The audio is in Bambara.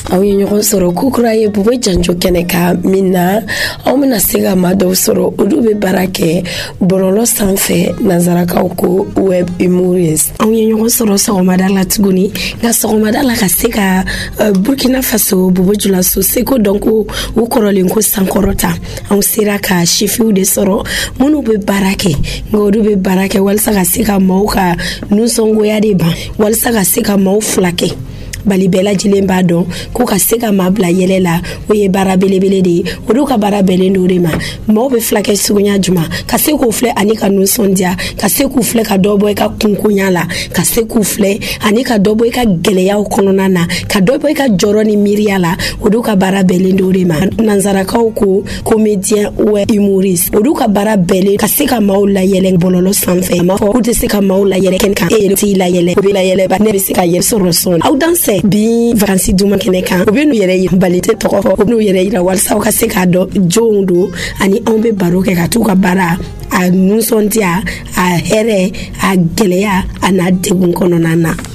aw ye ɲɔgɔn sɔrɔ kukura ye bube janjo kɛnɛ ka min na aw bɛna se ka maa dɔw sɔrɔ olu bɛ baara kɛ bɔlɔlɔ sanfɛ nanzarakaw ko web humorist. Aw ye ɲɔgɔn sɔrɔ sɔgɔmada la tuguni nka sɔgɔmada la ka se ka Burkina Faso Bobo Julaso seko dɔn ko u kɔrɔlen ko sankɔrɔta anw sera ka sifiw de sɔrɔ minnu bɛ baara kɛ nka olu bɛ baara kɛ walasa ka se ka maaw ka nusɔngoya de ban walasa ka se ka maaw fila kɛ bali bɛɛ lajɛlen b'a dɔn ko ka se ka maa bila yɛlɛ la o ye baara belebele de ye olu ka baara bɛnnen do de ma maaw bɛ filakɛ sugunya juma ka se k'u filɛ ani ka nusɔndiya ka se k'u filɛ ka dɔ bɔ i ka kunkonya la ka se k'u filɛ ani ka dɔ bɔ i ka gɛlɛyaw kɔnɔna na ka dɔ bɔ i ka jɔrɔ ni miiriya la olu ka baara bɛnnen do de ma nanzarakaw ko comédien ou humoriste olu ka baara bɛnnen ka se ka maaw layɛlɛ bɔlɔlɔ sanfɛ a ma fɔ u tɛ se ka maaw layɛlɛ kɛnɛ kan e yɛrɛ t'i layɛlɛ o bɛ layɛlɛ ba ne bɛ se ka yɛrɛ sɔrɔ sɔn aw danse bi vacances duma kɛnɛ kan u bɛ n'u yɛrɛ yira bali tɛ tɔgɔ fɔ u bɛ n'u yɛrɛ yira walasa u ka se k'a dɔn jɔnw don ani anw bɛ baro kɛ ka t'u ka baara a nusɔndiya a hɛrɛ a gɛlɛya a n'a degun kɔnɔna na.